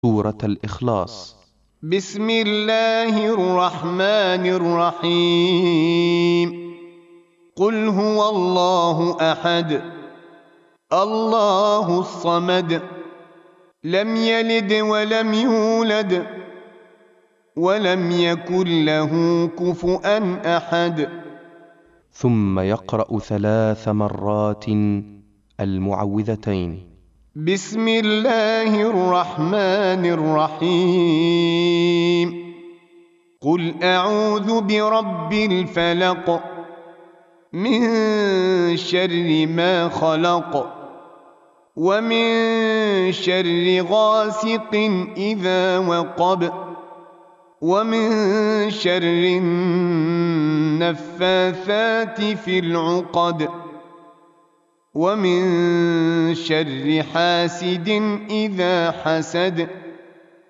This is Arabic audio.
سورة الإخلاص. بسم الله الرحمن الرحيم. قل هو الله أحد الله الصمد لم يلد ولم يولد ولم يكن له كفؤا أحد. ثم يقرأ 3 مرات المعوذتين. بسم الله الرحمن الرحيم. قل أعوذ برب الفلق من شر ما خلق ومن شر غاسق إذا وقب ومن شر النفاثات في العقد ومن شر حاسد إذا حسد.